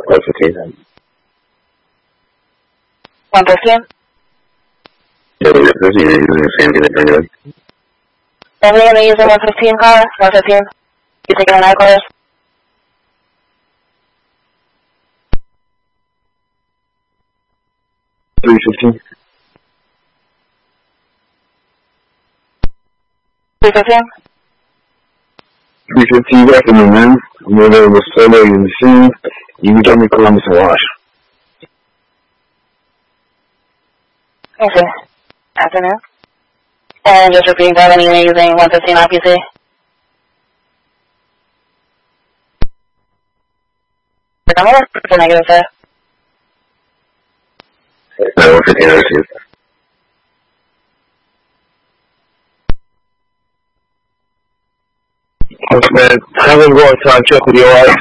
115. 115? Yeah, you're using the same unit anyway. Are we going to use a 115 car? 115? You taking on our cars? $315. 315? 315, good afternoon, man. I'm over with Solo in the scene. You can tell me Columbus and Wash. Okay. Afternoon. And just repeating that, when you're using 115 RPC? The negative, sir. No, 115 RPC. Man, have a go time check with your wife.